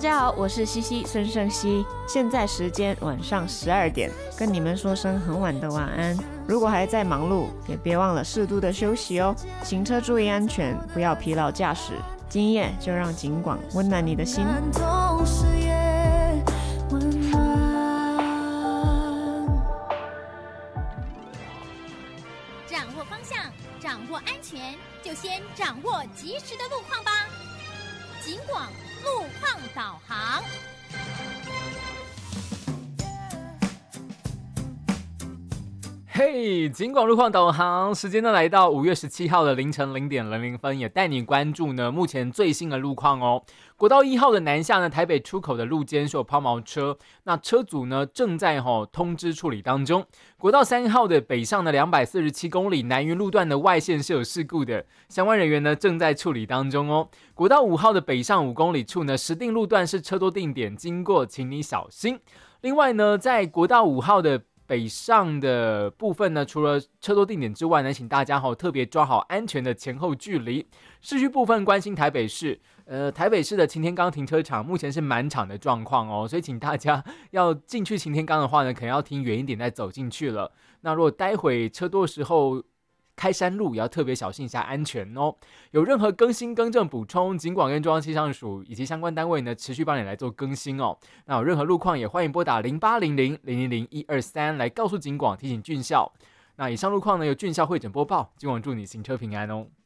家好，我是西西孙盛熙，现在时间晚上12点，跟你们说声很晚的晚安。如果还在忙碌，也别忘了适度的休息哦。行车注意安全，不要疲劳驾驶。今夜就让警广温暖你的心。 掌握方向，掌握安全，就先掌握及时的路况吧。警广路况导航。 嘿，警广路况导航时间呢来到5月17号的凌晨0点00分，也带你关注呢目前最新的路况哦。国道1号的南下呢，台北出口的路肩是有抛锚车，那车主呢正在通知处理当中。国道3号的北上的247公里南云路段的外线是有事故的，相关人员呢正在处理当中哦。国道5号的北上5公里处呢，石碇路段是车多定点经过，请你小心。另外呢，在国道5号的北上的部分呢，除了车多定点之外呢，请大家特别抓好安全的前后距离。市区部分关心台北市，台北市的擎天岗停车场目前是满场的状况哦，所以请大家要进去擎天岗的话呢，可能要停远一点再走进去了。那如果待会车多的时候开山路也要特别小心一下安全哦。有任何更新更正补充，警广跟中央气象署以及相关单位呢，持续帮你来做更新哦。那有任何路况也欢迎拨打0800-000-123来告诉警广，提醒郡校。那以上路况呢由郡校会诊播报，警广祝你行车平安哦。